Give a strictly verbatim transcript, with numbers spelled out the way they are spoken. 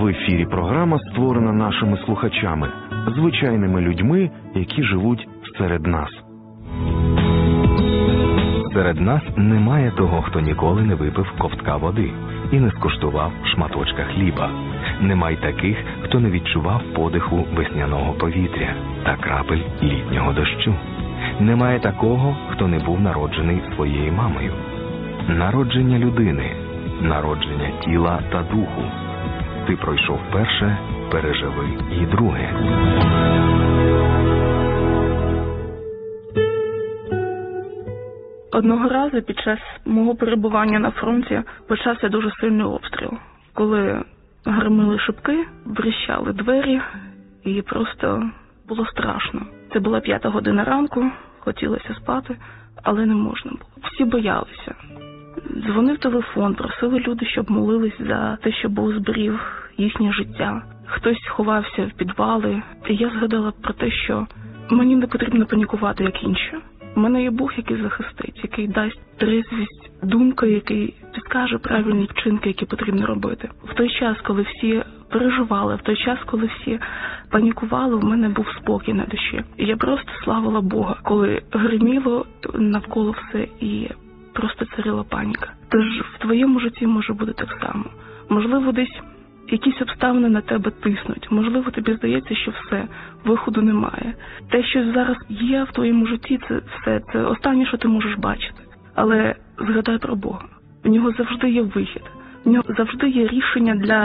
В ефірі програма створена нашими слухачами, звичайними людьми, які живуть серед нас. Серед нас немає того, хто ніколи не випив ковтка води і не скуштував шматочка хліба. Немає таких, хто не відчував подиху весняного повітря та крапель літнього дощу. Немає такого, хто не був народжений своєю мамою. Народження людини, народження тіла та духу. Ти пройшов перше, переживи і друге. Одного разу під час мого перебування на фронті почався дуже сильний обстріл, коли гримили шибки, брещали двері і просто було страшно. Це була п'ята година ранку, хотілося спати, але не можна було. Всі боялися. Дзвонив телефон, просили люди, щоб молились за те, щоб Бог зберіг їхнє життя. Хтось ховався в підвали. І я згадала про те, що мені не потрібно панікувати, як інші. У мене є Бог, який захистить, який дасть трезвість, думка, який підкаже правильні вчинки, які потрібно робити. В той час, коли всі переживали, в той час, коли всі панікували, в мене був спокій на душі. І я просто славила Бога, коли гриміло навколо все і просто царила паніка. Тож в твоєму житті може бути так само. Можливо, десь якісь обставини на тебе тиснуть. Можливо, тобі здається, що все, виходу немає. Те, що зараз є в твоєму житті, це все, це останнє, що ти можеш бачити. Але згадай про Бога. В нього завжди є вихід. В нього завжди є рішення для